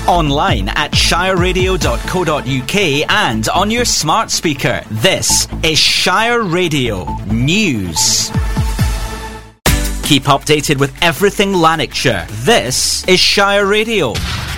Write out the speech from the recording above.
Online at shireradio.co.uk and on your smart speaker. This is Shire Radio News. Keep updated with everything Lanarkshire. This is Shire Radio.